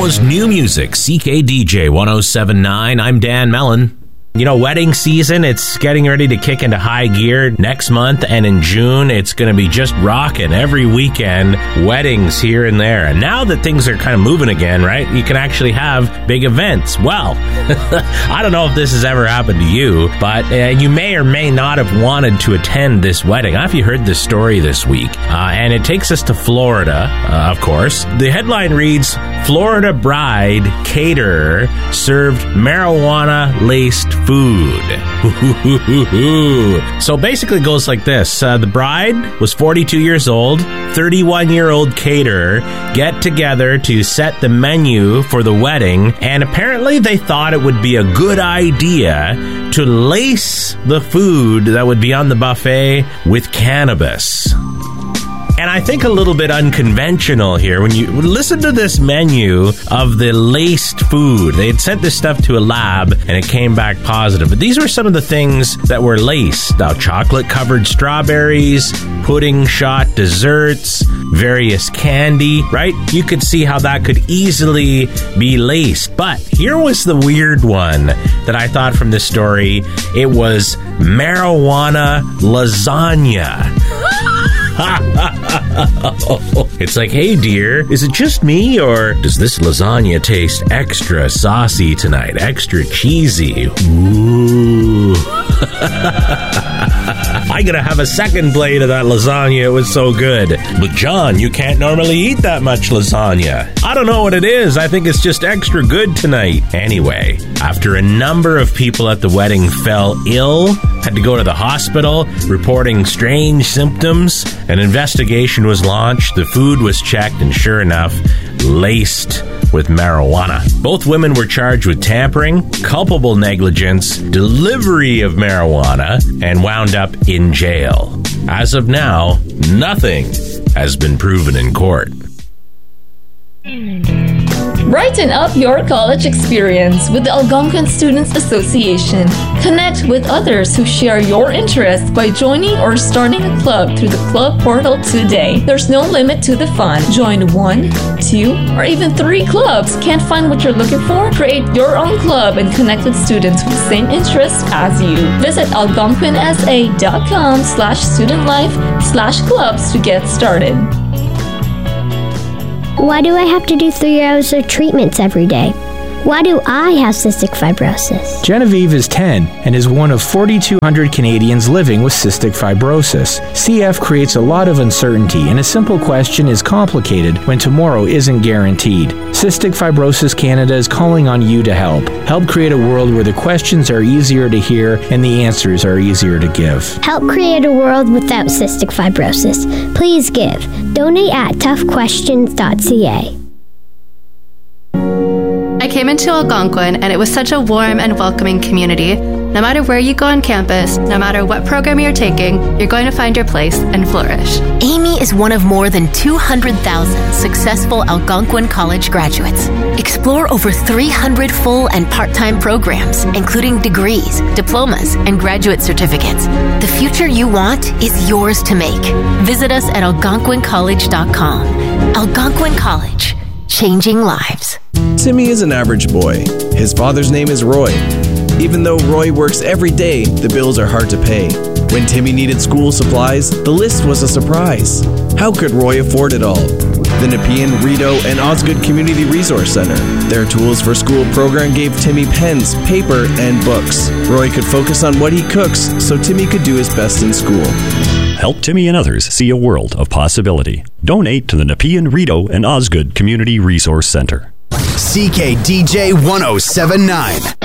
Toronto's new music, CKDJ 1079. I'm Dan Mellon. You know, wedding season, it's getting ready to kick into high gear next month, and in June, it's going to be just rocking every weekend, weddings here and there. And now that things are kind of moving again, right, you can actually have big events. Well, I don't know if this has ever happened to you, but you may or may not have wanted to attend this wedding. I don't know if you heard this story this week, and it takes us to Florida, of course. The headline reads, Florida bride caterer served marijuana-laced food. So basically it goes like this. The bride was 42 years old. 31-year-old caterer get together to set the menu for the wedding, and apparently they thought it would be a good idea to lace the food that would be on the buffet with cannabis. And I think a little bit unconventional here. When you listen to this menu of the laced food, they had sent this stuff to a lab and it came back positive. But these were some of the things that were laced. Now, chocolate-covered strawberries, pudding shot desserts, various candy, right? You could see how that could easily be laced. But here was the weird one that I thought from this story. It was marijuana lasagna. It's like, hey dear, is it just me, or does this lasagna taste extra saucy tonight, extra cheesy? Ooh. I gotta have a second plate of that lasagna. It was so good. But John, you can't normally eat that much lasagna. I don't know what it is. I think it's just extra good tonight. Anyway, after a number of people at the wedding fell ill, had to go to the hospital, reporting strange symptoms, an investigation was launched, the food was checked, and sure enough, laced with marijuana. Both women were charged with tampering, culpable negligence, delivery of marijuana, and wound up in jail. As of now, nothing has been proven in court. Brighten up your college experience with the Algonquin Students Association. Connect with others who share your interests by joining or starting a club through the club portal today. There's no limit to the fun. Join 1, 2, or even 3 clubs. Can't find what you're looking for? Create your own club and connect with students with the same interests as you. Visit algonquinsa.com/studentlife/clubs to get started. Why do I have to do 3 hours of treatments every day? Why do I have cystic fibrosis? Genevieve is 10 and is one of 4,200 Canadians living with cystic fibrosis. CF creates a lot of uncertainty, and a simple question is complicated when tomorrow isn't guaranteed. Cystic Fibrosis Canada is calling on you to help. Help create a world where the questions are easier to hear and the answers are easier to give. Help create a world without cystic fibrosis. Please give. Donate at toughquestions.ca. I came into Algonquin and it was such a warm and welcoming community. No matter where you go on campus, no matter what program you're taking, you're going to find your place and flourish. Amy is one of more than 200,000 successful Algonquin College graduates. Explore over 300 full and part-time programs, including degrees, diplomas, and graduate certificates. The future you want is yours to make. Visit us at algonquincollege.com. Algonquin College, changing lives. Timmy is an average boy. His father's name is Roy. Even though Roy works every day, the bills are hard to pay. When Timmy needed school supplies, the list was a surprise. How could Roy afford it all? The Nepean, Rideau, and Osgood Community Resource Center. Their Tools for School program gave Timmy pens, paper, and books. Roy could focus on what he cooks so Timmy could do his best in school. Help Timmy and others see a world of possibility. Donate to the Nepean, Rideau, and Osgood Community Resource Center. CKDJ 1079.